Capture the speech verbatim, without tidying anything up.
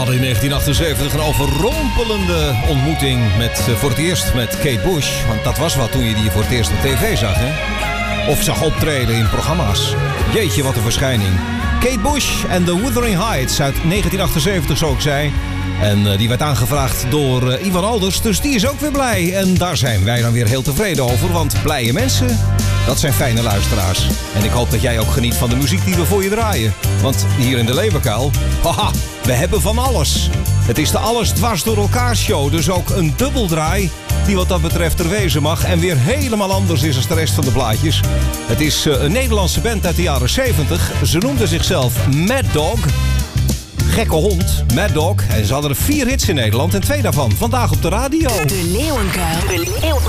hadden in negentien achtenzeventig een overrompelende ontmoeting met, uh, voor het eerst met Kate Bush. Want dat was wat toen je die voor het eerst op tv zag, hè? Of zag optreden in programma's. Jeetje, wat een verschijning. Kate Bush en The Wuthering Heights uit negentien achtenzeventig, zo ik zei. En uh, die werd aangevraagd door uh, Ivan Alders, dus die is ook weer blij. En daar zijn wij dan weer heel tevreden over, want blije mensen, dat zijn fijne luisteraars. En ik hoop dat jij ook geniet van de muziek die we voor je draaien. Want hier in de Leeuwenkuil, haha, we hebben van alles. Het is de alles dwars door elkaar show, dus ook een dubbeldraai die wat dat betreft er wezen mag en weer helemaal anders is als de rest van de plaatjes. Het is uh, een Nederlandse band uit de jaren zeventig. Ze noemden zichzelf Mad Dog. Gekke hond, Mad Dog. En ze hadden er vier hits in Nederland en twee daarvan vandaag op de radio. De Leeuwenkuil. De Leeuwenkuil.